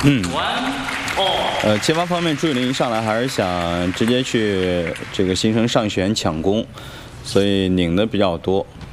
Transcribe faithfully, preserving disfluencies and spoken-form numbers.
嗯，呃，前方方面朱雨林一上来还是想直接去这个形成上旋抢攻，所以拧的比较多。